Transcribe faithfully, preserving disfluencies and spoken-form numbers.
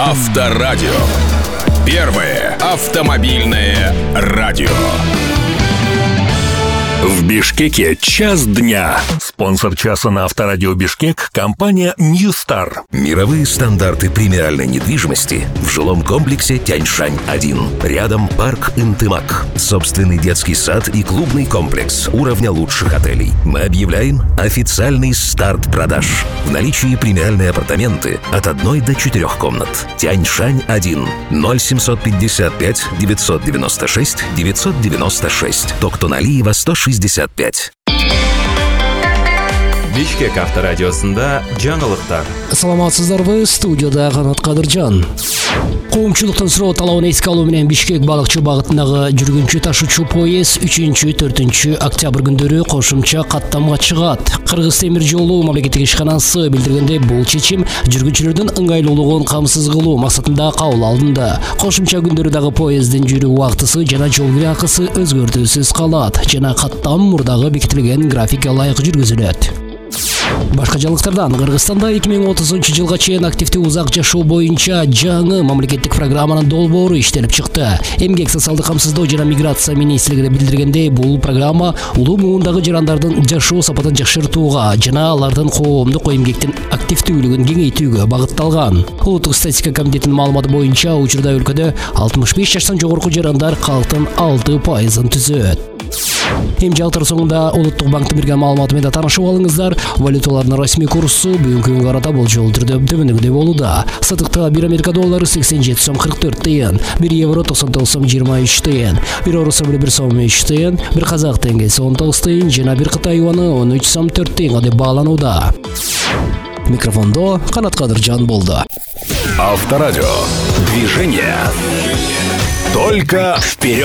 Авторадио. Первое автомобильное радио. В Бишкеке час дня. Спонсор часа на Авторадио Бишкек – компания New Star. Мировые стандарты премиальной недвижимости в жилом комплексе Тяньшань один. Рядом парк Интымак. Собственный детский сад и клубный комплекс уровня лучших отелей. Мы объявляем официальный старт продаж. В наличии премиальные апартаменты от одной до четырех комнат. Тяньшань один. ноль семьсот пятьдесят пять девятьсот девяносто шесть девятьсот девяносто шесть. Токтоналиева сто шестьдесят пять. Бишкек авторадиосында жаңылыктар. Саламатсыздарбы, студияда Канат Кадыржан. Коомчулуктан суроо талабын эске алуу менен Бишкек балыкчы багытындагы жүргүнчү ташуучу поезд үчүнчү төртүнчү октябрь күндөрү кошумча каттамга чыгат. Кыргыз темир жолу мамлекеттик ишканасы билдиргенде, бул чечим жүргүнчүлөрдүн ыңгайлуулугун камсыз кылуу максатында кабыл алынды. Кошумча күндөрү дагы поезддин жүрүү убактысы жана жол кире акысы өзгөртүүсүз калат жана каттам мурдагы бекитилген графикке ылайык жүргүзүлөт. Башка жаңылыктардан, Кыргызстанда эки миң отузунчу жылга чейин активдүү узак жашоо боюнча жаңы мамлекеттик программанын долбоору иштелип чыкты. Эмгек, социалдык камсыздоо жана миграция министрлиги билдиргендей, бул программа улуу муундагы жарандардын жашоо сапатын жакшыртууга жана алардын коомдук эмгектин активдүүлүгүн кеңейтүүгө багытталган. Улуттук статистика комитетинин маалыматы боюнча, учурда өлкөдө алтымыш беш жаштан жогорку жарандар калктын алты пайызын түзөт. Эми жалтыр соңунда Улуттук банктын берген маалыматы менен таанышып алыңыздар. Валюталардын расмий курсу бүгүнкү күнгө карата болжол түрдө төмөндөгүдөй болууда. Сатыкта бир Америка доллары сексен жети сом кырк төрт тыйын, бир евро токсон тогуз сом жыйырма үч тыйын, бир орус рубль бир сом үч тыйын, бир казак теңгеси он тогуз тыйын жана бир Кытай юаны он үч сом төрт тыйынга деп бааланууда. Микрофондо Канат Кадыржан болду. Авторадио. Движение. Только вперед.